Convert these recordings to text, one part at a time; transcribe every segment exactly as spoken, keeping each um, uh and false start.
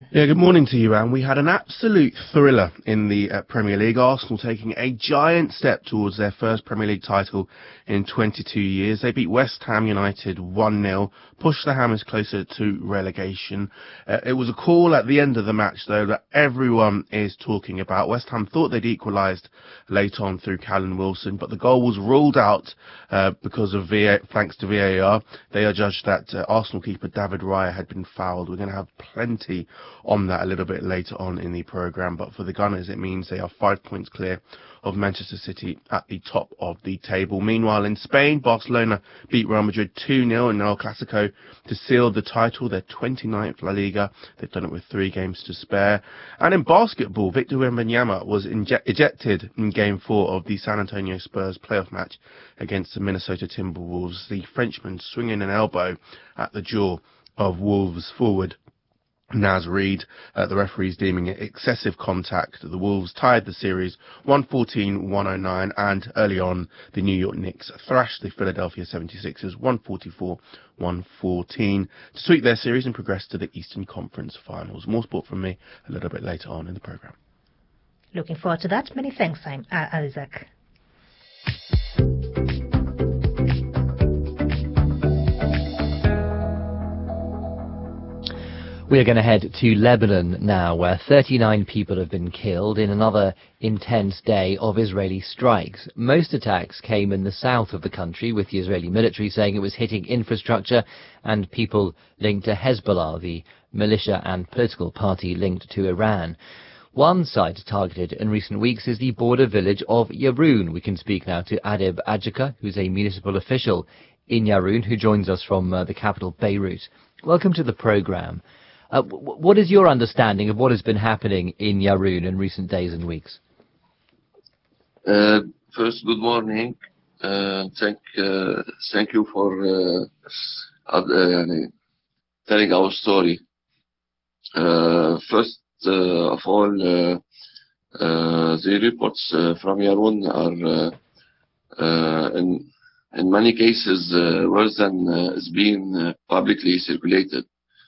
Yeah, good morning to you, Anne. We had an absolute thriller in the uh, Premier League. Arsenal taking a giant step towards their first Premier League title in twenty-two years. They beat West Ham United one nil, pushed the Hammers closer to relegation. Uh, it was a call at the end of the match, though, that everyone is talking about. West Ham thought they'd equalised late on through Callum Wilson, but the goal was ruled out uh, because of V A, thanks to V A R. They are judged that uh, Arsenal keeper David Raya had been fouled. We're going to have plenty on that a little bit later on in the programme, but for the Gunners it means they are five points clear of Manchester City at the top of the table. Meanwhile, in Spain, Barcelona beat Real Madrid two nil in El Clasico to seal the title, their twenty-ninth La Liga. They've done it with three games to spare. And in basketball, Victor Wembanyama was inje- ejected in game four of the San Antonio Spurs playoff match against the Minnesota Timberwolves. The Frenchman swinging an elbow at the jaw of Wolves forward Naz Reid. Uh, the referees deeming it excessive contact. The Wolves tied the series one fourteen one oh nine, and early on the New York Knicks thrashed the Philadelphia seventy-sixers one forty-four one fourteen to sweep their series and progress to the Eastern Conference Finals. More sport from me a little bit later on in the programme. Looking forward to that. Many thanks, I'm uh, Isaac. We're going to head to Lebanon now, where thirty-nine people have been killed in another intense day of Israeli strikes. Most attacks came in the south of the country, with the Israeli military saying it was hitting infrastructure and people linked to Hezbollah, the militia and political party linked to Iran. One site targeted in recent weeks is the border village of Yaroun. We can speak now to Adib Ajaka, who's a municipal official in Yaroun, who joins us from uh, the capital, Beirut. Welcome to the programme. Uh, w- what is your understanding of what has been happening in Yaroun in recent days and weeks? Uh, first, good morning. Uh, thank, uh, thank you for uh, uh, telling our story. Uh, first uh, of all, uh, uh, the reports uh, from Yaroun are, uh, uh, in, in many cases, uh, worse than uh, is being uh, publicly circulated.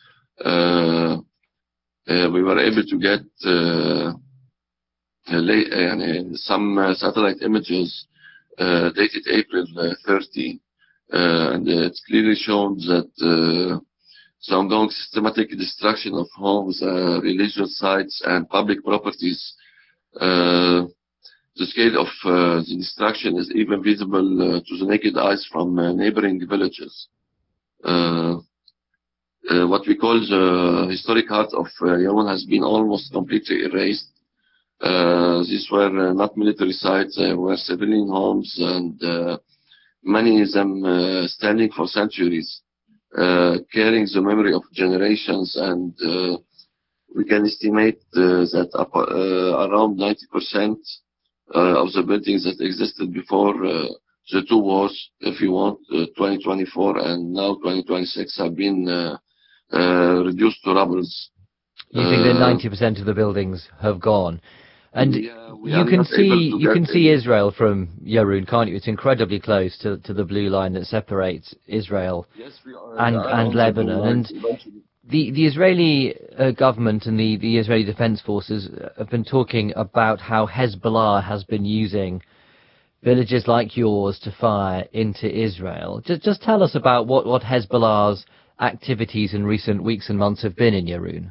Uh, uh, we were able to get uh, late, uh, some uh, satellite images uh, dated April thirtieth, uh, and it clearly shows that uh, the ongoing systematic destruction of homes, uh, religious sites, and public properties. Uh, the scale of uh, the destruction is even visible uh, to the naked eyes from uh, neighboring villages. Uh, Uh, what we call the historic heart of uh, Yaroun has been almost completely erased. Uh, these were uh, not military sites, they were civilian homes, and uh, many of them uh, standing for centuries, uh, carrying the memory of generations, and uh, we can estimate uh, that up, uh, around ninety percent uh, of the buildings that existed before uh, the two wars, if you want, uh, twenty twenty-four and now twenty twenty-six, have been uh, Uh, reduced to rubbles. You think that ninety percent of the buildings have gone, and yeah, you can see you can see Israel from Yaroun, can't you? It's incredibly close to to the blue line that separates Israel yes, we are, and and Lebanon. And the the Israeli uh, government and the the Israeli Defense Forces have been talking about how Hezbollah has been using villages like yours to fire into Israel. Just just tell us about what what Hezbollah's activities in recent weeks and months have been in Yaroun.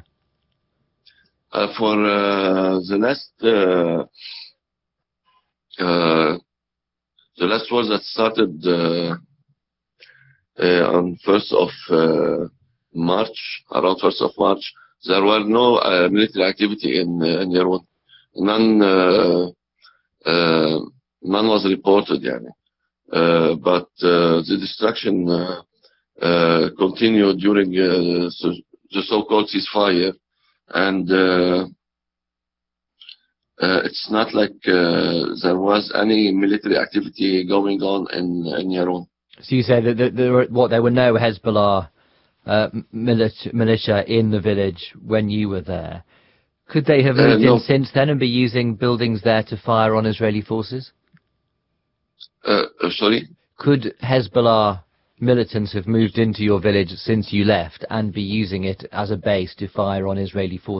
Uh, for uh, the last uh, uh, the last war that started uh, uh, on first of uh, March, around first of March, there were no uh, military activity in uh, in Yaroun. None uh, uh, none was reported, yani. Uh, but uh, the destruction Uh, Uh, continued during uh, so, the so-called ceasefire, and uh, uh, it's not like uh, there was any military activity going on in, in Yaroun. So you say that there, there were, what, there were no Hezbollah uh, milit- militia in the village when you were there. Could they have moved uh, no. in since then and be using buildings there to fire on Israeli forces? Uh, uh, sorry? Could Hezbollah militants have moved into your village since you left and be using it as a base to fire on Israeli forces?